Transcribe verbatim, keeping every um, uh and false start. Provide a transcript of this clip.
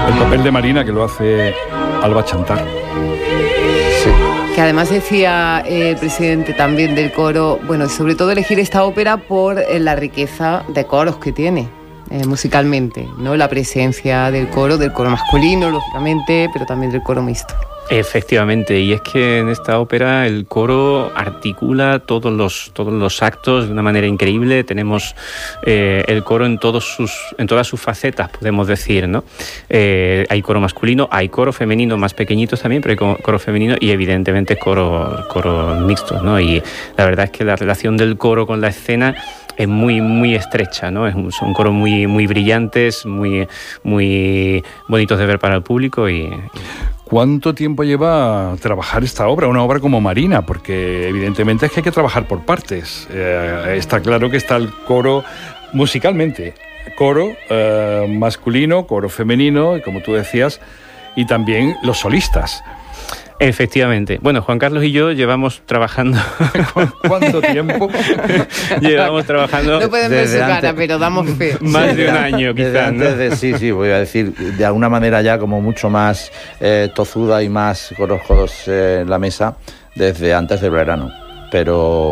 El papel de Marina, que lo hace Alba Chantar. Sí. Que además decía eh, el presidente también del coro, bueno, sobre todo elegir esta ópera por eh, la riqueza de coros que tiene eh, musicalmente, ¿no? La presencia del coro, del coro masculino, lógicamente, pero también del coro mixto. Efectivamente, y es que en esta ópera el coro articula todos los, todos los actos de una manera increíble. Tenemos eh, el coro en, todos sus, en todas sus facetas, podemos decir, ¿no? Eh, hay coro masculino, hay coro femenino más pequeñitos también, pero hay coro femenino y evidentemente coro, coro mixtos, ¿no? Y la verdad es que la relación del coro con la escena es muy muy estrecha, ¿no? Es, son coros muy muy brillantes, muy muy bonitos de ver para el público. y, y... ¿Cuánto tiempo lleva a trabajar esta obra, una obra como Marina? Porque evidentemente es que hay que trabajar por partes. Eh, está claro que está el coro musicalmente, coro eh, masculino, coro femenino, y como tú decías, y también los solistas. Efectivamente. Bueno, Juan Carlos y yo llevamos trabajando... ¿Cuánto tiempo? Llevamos trabajando... No pueden ver su antes, cara, pero damos fe. Más de un año, quizás, ¿no? De, sí, sí, voy a decir, de alguna manera ya como mucho más eh, tozuda y más con los codos eh, en la mesa desde antes del verano. Pero